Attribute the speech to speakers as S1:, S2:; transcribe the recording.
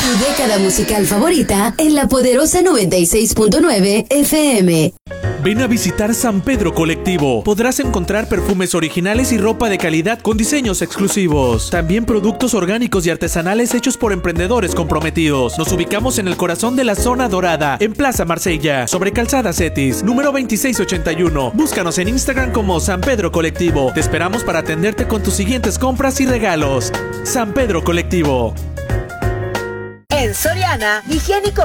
S1: Tu década musical favorita en la poderosa 96.9 FM.
S2: Ven a visitar San Pedro Colectivo. Podrás encontrar perfumes originales y ropa de calidad con diseños exclusivos. También productos orgánicos y artesanales hechos por emprendedores comprometidos. Nos ubicamos en el corazón de la zona dorada, en Plaza Marsella, sobre Calzada Cetis, número 2681. Búscanos en Instagram como San Pedro Colectivo. Te esperamos para atenderte con tus siguientes compras y regalos. San Pedro Colectivo.
S3: En Soriana, higiénico